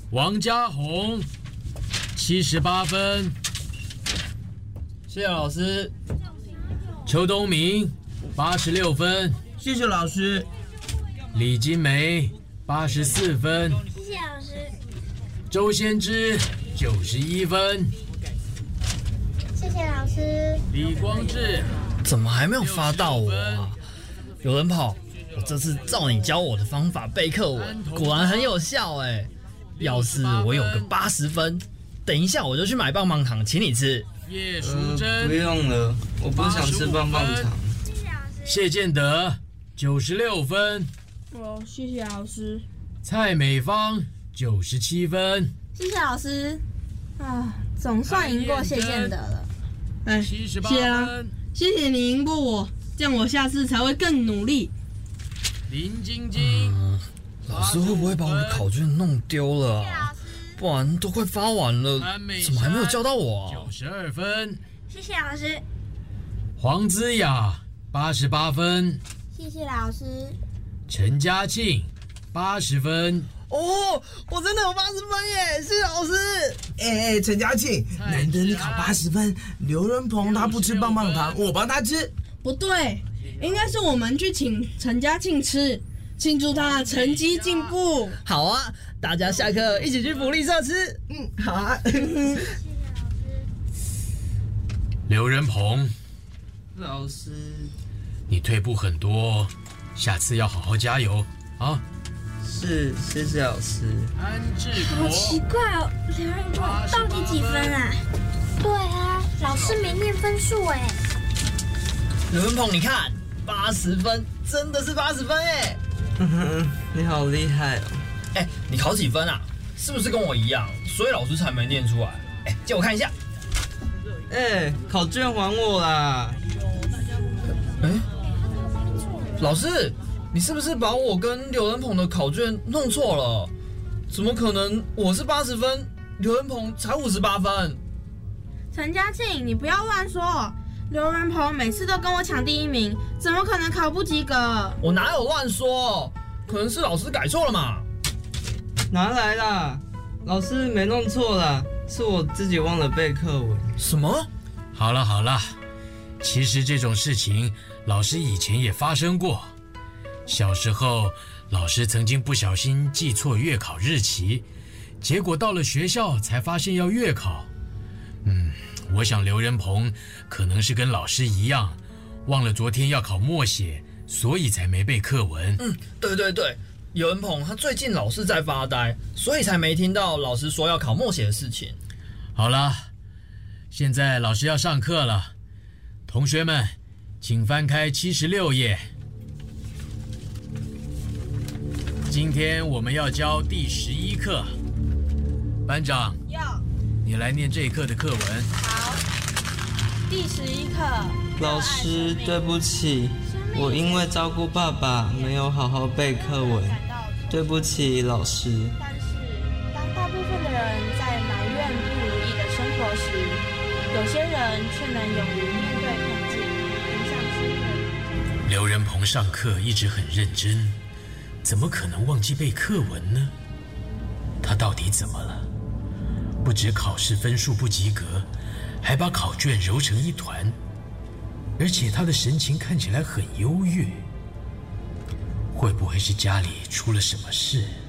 王家宏78分， 谢谢老师。 邱东明86分， 谢谢老师。 李金梅84分， 谢谢老师。 周先之91分， 谢谢老师。 李光志怎么还没有发到我啊？有人跑，我这次照你教我的方法背课文，果然很有效哎。要是我有个80分，等一下我就去买棒棒糖请你吃。 叶淑珍不用了，我不想吃棒棒糖。 谢谢老师。 谢建德96分， 谢谢老师。 蔡美芳97分， 谢谢老师。啊，总算赢过谢建德了。 78 谢啊， 分， 谢谢你赢过我，这样我下次才会更努力。 林晶晶老师会不会把我的考卷弄丢了啊？不然都快发完了，怎么还没有叫到我啊 92分， 谢谢老师。 黄姿雅88分， 谢谢老师。 陈嘉庆80分， 哦，我真的有80分耶！谢谢老师。 陈嘉庆，难得你考80分，刘仁鹏他不吃棒棒糖，我帮他吃。 不对，应该是我们去请陈嘉庆吃，庆祝他的成绩进步。 好啊，大家下课一起去福利社吃。 好啊。 刘仁鹏， 老师， 你退步很多，下次要好好加油啊！ 是，谢谢老师。 安志好奇国怪哦，刘仁鹏到底几分啊？对啊，老师没念分数哎。 刘文鹏，你看80分，真的是80分耶！ 你好厉害哦。 你考几分啊？是不是跟我一样，所以老师才没念出来？借我看一下。 考卷还我啦！ 老师，你是不是把我跟刘仁鹏的考卷弄错了？怎么可能？我是80分，刘仁鹏才58分。 陈嘉庆，你不要乱说。刘仁鹏每次都跟我抢第一名，怎么可能考不及格？ 我哪有乱说？可能是老师改错了嘛。 拿来啦，老师没弄错啦，是我自己忘了背课文。 什么？ 好了好了，其实这种事情老师以前也发生过。小时候，老师曾经不小心记错月考日期，结果到了学校才发现要月考。我想刘仁鹏可能是跟老师一样，忘了昨天要考默写，所以才没背课文。 对，刘仁鹏他最近老是在发呆，所以才没听到老师说要考默写的事情。 好了，现在老师要上课了，同学们，请翻开76页。今天我们要教第11课，班长，你来念这一课的课文。 好，第11课。 老师，对不起，我因为照顾爸爸，没有好好背课文，对不起，老师。 但是，当大部分的人在埋怨不如意的生活时，有些人却能勇于面对困境，迎向新的。 刘仁鹏上课一直很认真，怎么可能忘记背课文呢？他到底怎么了？不止考试分数不及格，还把考卷揉成一团，而且他的神情看起来很忧郁。会不会是家里出了什么事？